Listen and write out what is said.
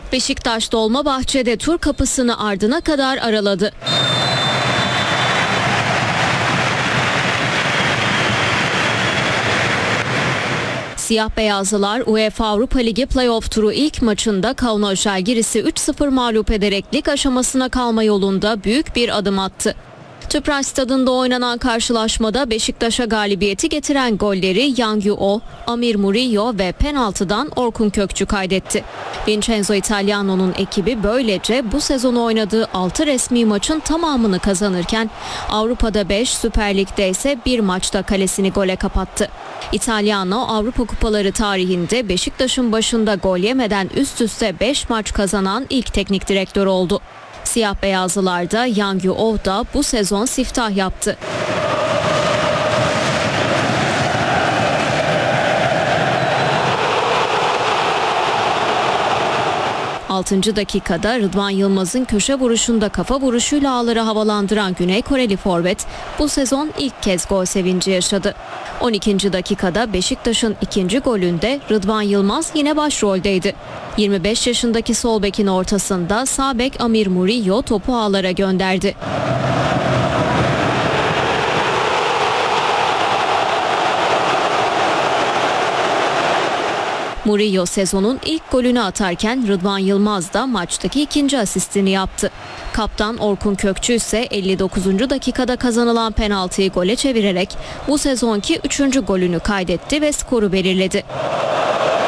Beşiktaş Dolmabahçe'de tur kapısını ardına kadar araladı. Siyah beyazlılar UEFA Avrupa Ligi Playoff turu ilk maçında Kauno Žalgiris'i 3-0 mağlup ederek lig aşamasına kalma yolunda büyük bir adım attı. Tüpraş Stadı'nda oynanan karşılaşmada Beşiktaş'a galibiyeti getiren golleri Yang Yu-oh, Amir Murillo ve penaltıdan Orkun Kökçü kaydetti. Vincenzo Italiano'nun ekibi böylece bu sezon oynadığı 6 resmi maçın tamamını kazanırken Avrupa'da 5, Süper Lig'de ise 1 maçta kalesini gole kapattı. Italiano Avrupa Kupaları tarihinde Beşiktaş'ın başında gol yemeden üst üste 5 maç kazanan ilk teknik direktör oldu. Siyah beyazlılarda Yang Yu-oh da bu sezon siftah yaptı. Altıncı dakikada Rıdvan Yılmaz'ın köşe vuruşunda kafa vuruşuyla ağları havalandıran Güney Koreli forvet bu sezon ilk kez gol sevinci yaşadı. 12. dakikada Beşiktaş'ın ikinci golünde Rıdvan Yılmaz yine başroldeydi. 25 yaşındaki sol bekin ortasında sağ bek Amir Murillo topu ağlara gönderdi. Murillo sezonun ilk golünü atarken Rıdvan Yılmaz da maçtaki ikinci asistini yaptı. Kaptan Orkun Kökçü ise 59. dakikada kazanılan penaltıyı gole çevirerek bu sezonki 3. golünü kaydetti ve skoru belirledi.